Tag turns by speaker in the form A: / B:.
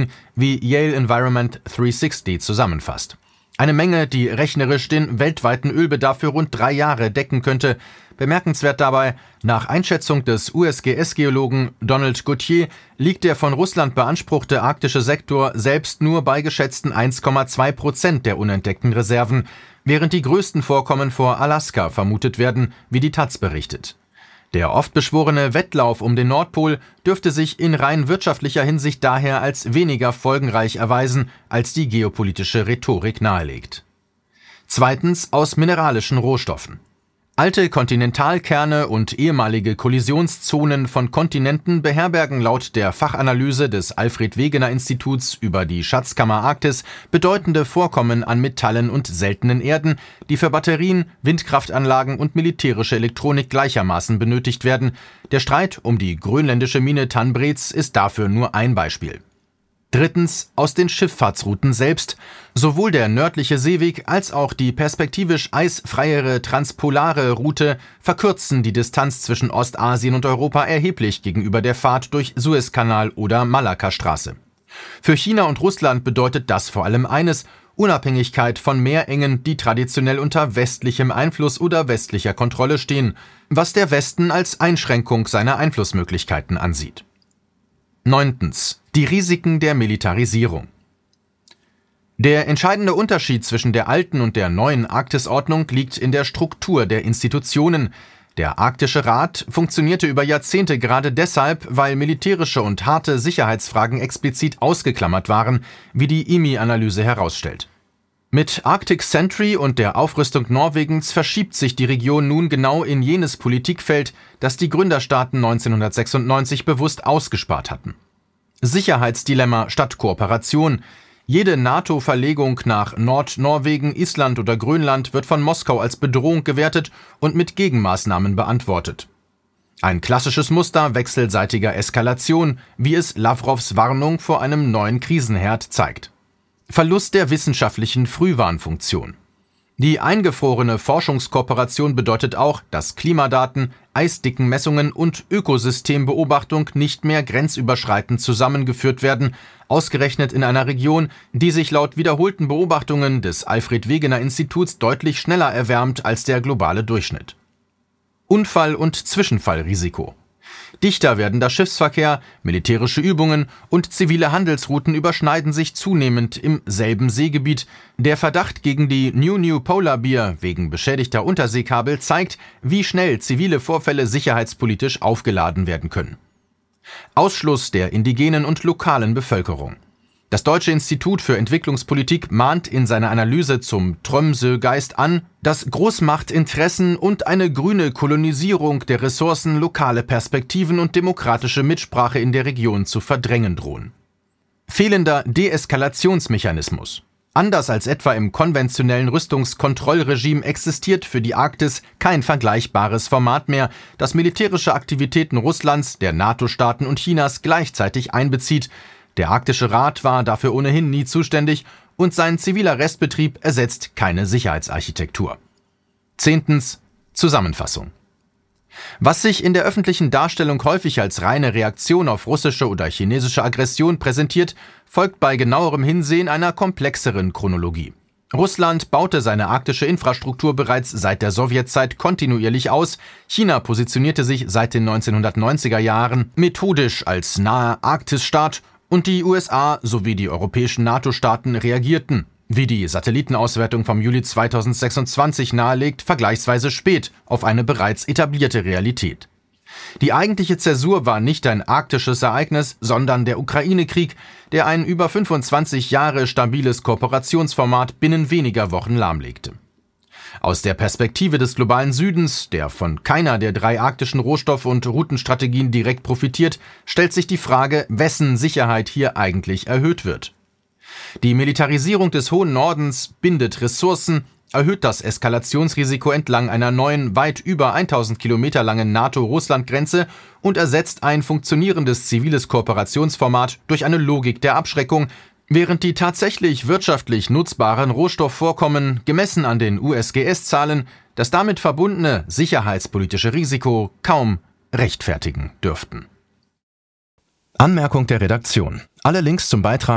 A: wie Yale Environment 360 zusammenfasst. Eine Menge, die rechnerisch den weltweiten Ölbedarf für rund 3 Jahre decken könnte. Bemerkenswert dabei, nach Einschätzung des USGS-Geologen Donald Gauthier liegt der von Russland beanspruchte arktische Sektor selbst nur bei geschätzten 1,2% der unentdeckten Reserven, während die größten Vorkommen vor Alaska vermutet werden, wie die taz berichtet. Der oft beschworene Wettlauf um den Nordpol dürfte sich in rein wirtschaftlicher Hinsicht daher als weniger folgenreich erweisen, als die geopolitische Rhetorik nahelegt. Zweitens aus mineralischen Rohstoffen. Alte Kontinentalkerne und ehemalige Kollisionszonen von Kontinenten beherbergen laut der Fachanalyse des Alfred-Wegener-Instituts über die Schatzkammer Arktis bedeutende Vorkommen an Metallen und seltenen Erden, die für Batterien, Windkraftanlagen und militärische Elektronik gleichermaßen benötigt werden. Der Streit um die grönländische Mine Tanbreez ist dafür nur ein Beispiel. Drittens aus den Schifffahrtsrouten selbst. Sowohl der nördliche Seeweg als auch die perspektivisch eisfreiere transpolare Route verkürzen die Distanz zwischen Ostasien und Europa erheblich gegenüber der Fahrt durch Suezkanal oder Malakkastraße. Für China und Russland bedeutet das vor allem eines: Unabhängigkeit von Meerengen, die traditionell unter westlichem Einfluss oder westlicher Kontrolle stehen, was der Westen als Einschränkung seiner Einflussmöglichkeiten ansieht. 9. Die Risiken der Militarisierung. Der entscheidende Unterschied zwischen der alten und der neuen Arktisordnung liegt in der Struktur der Institutionen. Der Arktische Rat funktionierte über Jahrzehnte gerade deshalb, weil militärische und harte Sicherheitsfragen explizit ausgeklammert waren, wie die IMI-Analyse herausstellt. Mit Arctic Sentry und der Aufrüstung Norwegens verschiebt sich die Region nun genau in jenes Politikfeld, das die Gründerstaaten 1996 bewusst ausgespart hatten. Sicherheitsdilemma statt Kooperation. Jede NATO-Verlegung nach Nordnorwegen, Island oder Grönland wird von Moskau als Bedrohung gewertet und mit Gegenmaßnahmen beantwortet. Ein klassisches Muster wechselseitiger Eskalation, wie es Lavrovs Warnung vor einem neuen Krisenherd zeigt. Verlust der wissenschaftlichen Frühwarnfunktion. Die eingefrorene Forschungskooperation bedeutet auch, dass Klimadaten, Eisdickenmessungen und Ökosystembeobachtung nicht mehr grenzüberschreitend zusammengeführt werden, ausgerechnet in einer Region, die sich laut wiederholten Beobachtungen des Alfred-Wegener-Instituts deutlich schneller erwärmt als der globale Durchschnitt. Unfall- und Zwischenfallrisiko. Dichter werdender Schiffsverkehr, militärische Übungen und zivile Handelsrouten überschneiden sich zunehmend im selben Seegebiet. Der Verdacht gegen die New Polar Bear wegen beschädigter Unterseekabel zeigt, wie schnell zivile Vorfälle sicherheitspolitisch aufgeladen werden können. Ausschluss der indigenen und lokalen Bevölkerung. Das Deutsche Institut für Entwicklungspolitik mahnt in seiner Analyse zum Tromsø-Geist an, dass Großmachtinteressen und eine grüne Kolonisierung der Ressourcen lokale Perspektiven und demokratische Mitsprache in der Region zu verdrängen drohen. Fehlender Deeskalationsmechanismus. Anders als etwa im konventionellen Rüstungskontrollregime existiert für die Arktis kein vergleichbares Format mehr, das militärische Aktivitäten Russlands, der NATO-Staaten und Chinas gleichzeitig einbezieht. Der Arktische Rat war dafür ohnehin nie zuständig und sein ziviler Restbetrieb ersetzt keine Sicherheitsarchitektur. 10. Zusammenfassung. Was sich in der öffentlichen Darstellung häufig als reine Reaktion auf russische oder chinesische Aggression präsentiert, folgt bei genauerem Hinsehen einer komplexeren Chronologie. Russland baute seine arktische Infrastruktur bereits seit der Sowjetzeit kontinuierlich aus, China positionierte sich seit den 1990er Jahren methodisch als nahe Arktisstaat und die USA sowie die europäischen NATO-Staaten reagierten, wie die Satellitenauswertung vom Juli 2026 nahelegt, vergleichsweise spät auf eine bereits etablierte Realität. Die eigentliche Zäsur war nicht ein arktisches Ereignis, sondern der Ukraine-Krieg, der ein über 25 Jahre stabiles Kooperationsformat binnen weniger Wochen lahmlegte. Aus der Perspektive des globalen Südens, der von keiner der 3 arktischen Rohstoff- und Routenstrategien direkt profitiert, stellt sich die Frage, wessen Sicherheit hier eigentlich erhöht wird. Die Militarisierung des hohen Nordens bindet Ressourcen, erhöht das Eskalationsrisiko entlang einer neuen, weit über 1000 Kilometer langen NATO-Russland-Grenze und ersetzt ein funktionierendes ziviles Kooperationsformat durch eine Logik der Abschreckung, während die tatsächlich wirtschaftlich nutzbaren Rohstoffvorkommen, gemessen an den USGS-Zahlen, das damit verbundene sicherheitspolitische Risiko kaum rechtfertigen dürften. Anmerkung der Redaktion. Alle Links zum Beitrag